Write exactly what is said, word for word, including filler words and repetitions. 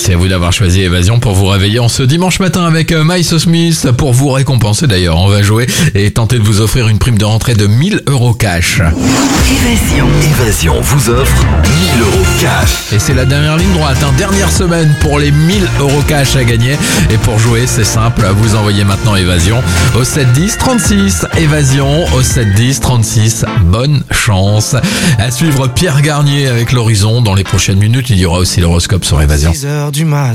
Merci à vous d'avoir choisi Évasion pour vous réveiller en ce dimanche matin avec Miles Smith. Pour vous récompenser d'ailleurs, on va jouer et tenter de vous offrir une prime de rentrée de mille euros cash. Évasion. Évasion vous offre mille euros cash. Et c'est la dernière ligne droite, hein. Dernière semaine pour les mille euros cash à gagner. Et pour jouer, c'est simple, vous envoyez maintenant Évasion au sept dix trente-six. Évasion au sept dix trente-six. Bonne chance. À suivre Pierre Garnier avec l'Horizon. Dans les prochaines minutes, il y aura aussi l'horoscope sur Évasion. six heures du mat'.